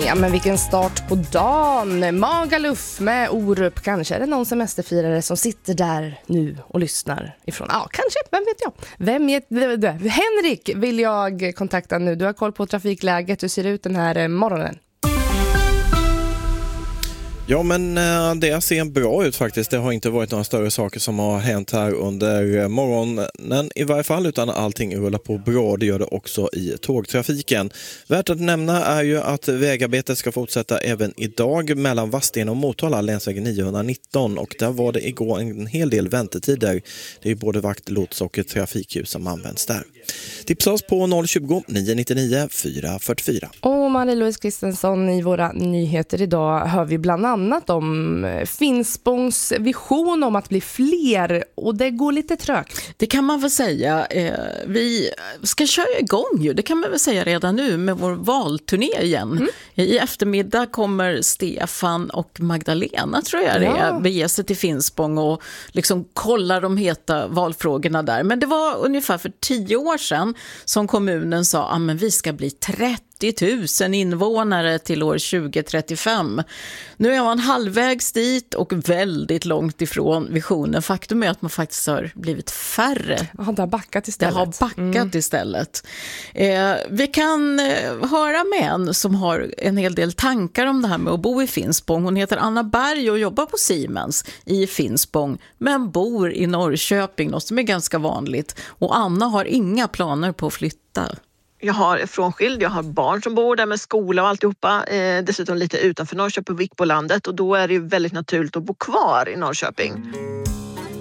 Ja, men vilken start på dagen. Magaluf med Orup. Kanske är det någon semesterfirare som sitter där nu och lyssnar ifrån. Ja, kanske. Vem vet jag? Henrik vill jag kontakta nu. Du har koll på trafikläget. Hur ser det ut den här morgonen? Ja, men det ser bra ut faktiskt. Det har inte varit några större saker som har hänt här under morgonen i varje fall, utan allting rullar på bra. Det gör det också i tågtrafiken. Värt att nämna är ju att vägarbetet ska fortsätta även idag mellan Vadstena och Motala, länsväg 919, och där var det igår en hel del väntetider. Det är både vakt, lots och trafikljus som används där. Tipsa oss på 020 999 444. Och Marie-Louise Kristensson, i våra nyheter idag hör vi bland annat om Finspångs vision om att bli fler, och det går lite trögt. Det kan man väl säga. Vi ska köra igång ju, det kan man väl säga redan nu, med vår valturné igen. I eftermiddag kommer Stefan och Magdalena, tror jag det är, bege sig till Finspång och liksom kolla de heta valfrågorna där. Men det var ungefär för 10 år sedan som kommunen sa att vi ska bli 30 000 invånare till år 2035. Nu är man halvvägs dit och väldigt långt ifrån visionen. Faktum är att man faktiskt har blivit färre. Det har backat istället. Det har backat istället. Vi kan höra med en som har en hel del tankar om det här med att bo i Finspång. Hon heter Anna Berg och jobbar på Siemens i Finspång, men bor i Norrköping, något som är ganska vanligt. Och Anna har inga planer på att flytta. Jag har frånskild, jag har barn som bor där med skola och alltihopa. Dessutom lite utanför Norrköping, Vikbolandet, och då är det ju väldigt naturligt att bo kvar i Norrköping.